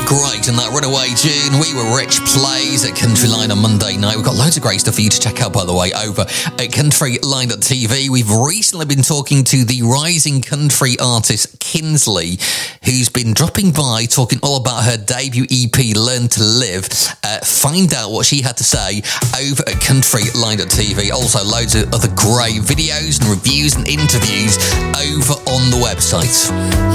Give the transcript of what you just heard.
great and that Runaway June. We were Rich Plays at Country Line on Monday night. We've got loads of great stuff for you to check out, by the way, over at countryline.tv. We've recently been talking to the rising country artist Kinsley, who's been dropping by talking all about her debut EP, Learn to Live. Find out what she had to say over at countryline.tv. Also, loads of other great videos and reviews and interviews over on the website.